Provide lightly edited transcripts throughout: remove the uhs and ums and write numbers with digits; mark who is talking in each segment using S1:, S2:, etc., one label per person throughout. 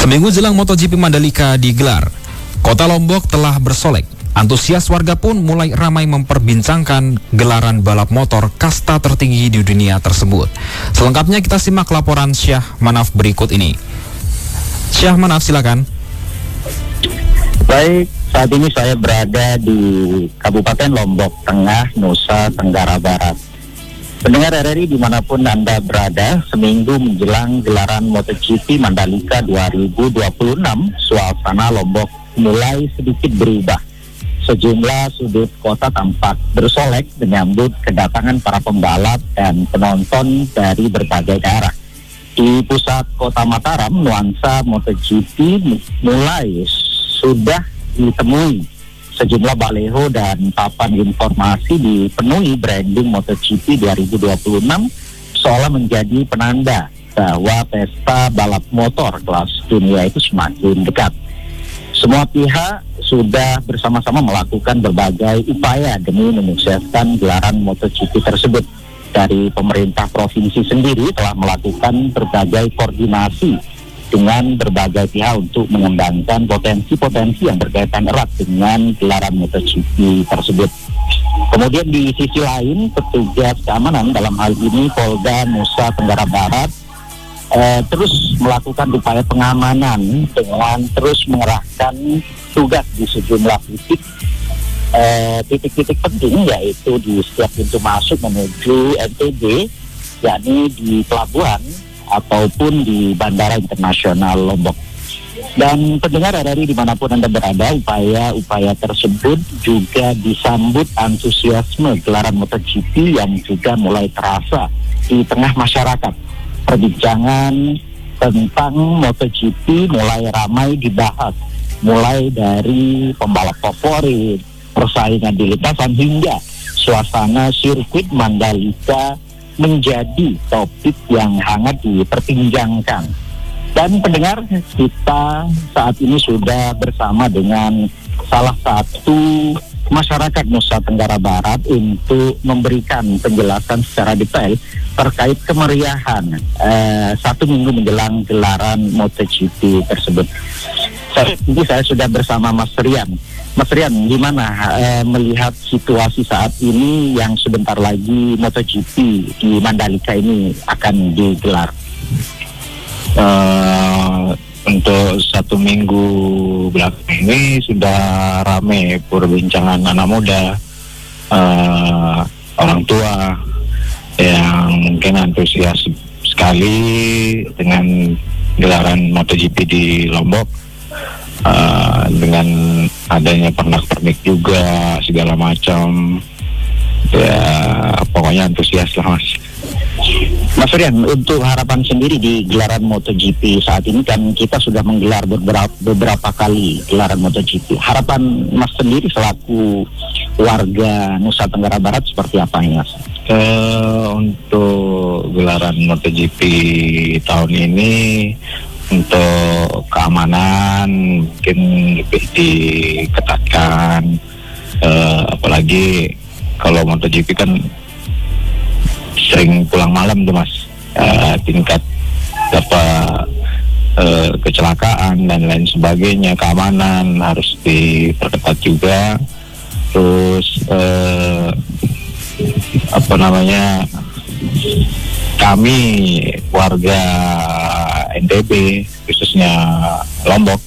S1: Seminggu jelang MotoGP Mandalika digelar, Kota Lombok telah bersolek. Antusias warga pun mulai ramai memperbincangkan gelaran balap motor kasta tertinggi di dunia tersebut. Selengkapnya kita simak laporan Syah Manaf berikut ini. Syah Manaf, silakan.
S2: Baik, saat ini saya berada di Kabupaten Lombok Tengah, Nusa Tenggara Barat. Pendengar RRI dimanapun Anda berada, seminggu menjelang gelaran MotoGP Mandalika 2026, suasana Lombok mulai sedikit berubah. Sejumlah sudut kota tampak bersolek menyambut kedatangan para pembalap dan penonton dari berbagai daerah. Di pusat kota Mataram, nuansa MotoGP mulai sudah ditemui. Sejumlah baleho dan papan informasi dipenuhi branding MotoGP 2026 seolah menjadi penanda bahwa pesta balap motor kelas dunia itu semakin dekat. Semua pihak sudah bersama-sama melakukan berbagai upaya demi menyukseskan gelaran MotoGP tersebut. Dari pemerintah provinsi sendiri telah melakukan berbagai koordinasi dengan berbagai pihak untuk mengembangkan potensi-potensi yang berkaitan erat dengan gelaran MotoGP tersebut. Kemudian di sisi lain, petugas keamanan dalam hal ini Polda Nusa Tenggara Barat terus melakukan upaya pengamanan dengan terus mengerahkan tugas di sejumlah titik-titik penting, yaitu di setiap pintu masuk menuju NTB, yakni di pelabuhan ataupun di Bandara Internasional Lombok. Dan pendengar RRI dimanapun Anda berada, upaya-upaya tersebut juga disambut antusiasme gelaran MotoGP yang juga mulai terasa di tengah masyarakat. Perbincangan tentang MotoGP mulai ramai dibahas, mulai dari pembalap favorit, persaingan di lintasan hingga suasana sirkuit Mandalika menjadi topik yang hangat diperbincangkan. Dan pendengar, kita saat ini sudah bersama dengan salah satu masyarakat Nusa Tenggara Barat untuk memberikan penjelasan secara detail terkait kemeriahan satu minggu menjelang gelaran MotoGP tersebut. Ini saya sudah bersama Mas Rian. Mas Rian, gimana melihat situasi saat ini yang sebentar lagi MotoGP di Mandalika ini akan digelar?
S3: Untuk satu minggu belakang ini sudah ramai perbincangan anak muda, orang tua yang mungkin antusias sekali dengan gelaran MotoGP di Lombok. Dengan adanya pernak-pernik juga segala macam, ya pokoknya antusias lah Mas
S2: Rian, untuk harapan sendiri di gelaran MotoGP saat ini kan kita sudah menggelar beberapa kali gelaran MotoGP. Harapan Mas sendiri selaku warga Nusa Tenggara Barat seperti apa ini, Mas?
S3: Untuk gelaran MotoGP tahun ini, untuk keamanan mungkin lebih diketatkan, apalagi kalau MotoGP kan sering pulang malam tuh Mas, tingkat kecelakaan dan lain sebagainya, keamanan harus diperketat juga. Terus kami warga NTB khususnya Lombok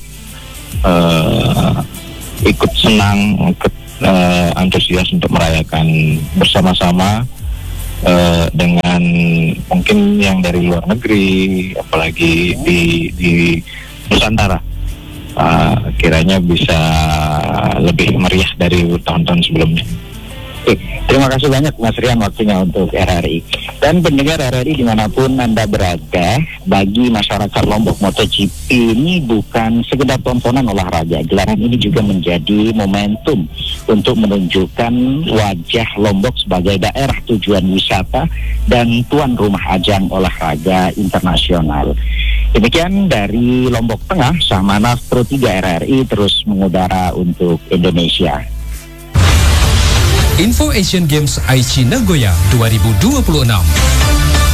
S3: ikut senang, antusias untuk merayakan bersama-sama dengan mungkin yang dari luar negeri, apalagi di Nusantara, kiranya bisa lebih meriah dari tahun-tahun sebelumnya.
S2: Terima kasih banyak Mas Rian waktunya untuk RRI. Dan pendengar RRI dimanapun Anda berada, bagi masyarakat Lombok, MotoGP ini bukan sekedar tontonan olahraga. Gelaran ini juga menjadi momentum untuk menunjukkan wajah Lombok sebagai daerah tujuan wisata dan tuan rumah ajang olahraga internasional. Demikian dari Lombok Tengah, Syah Manaf Pro 3 RRI terus mengudara untuk Indonesia.
S4: Info Asian Games Aichi Nagoya 2026.